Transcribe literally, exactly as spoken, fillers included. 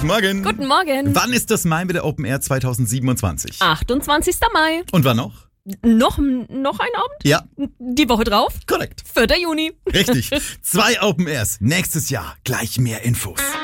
Guten Morgen. Guten Morgen. Wann ist das Maiwille Open Air zwanzig siebenundzwanzig? achtundzwanzigster Mai. Und wann noch? Noch, noch ein Abend? Ja, Die Woche drauf? korrekt. vierter Juni. Richtig. Zwei Open Airs. Nächstes Jahr. Gleich mehr Infos.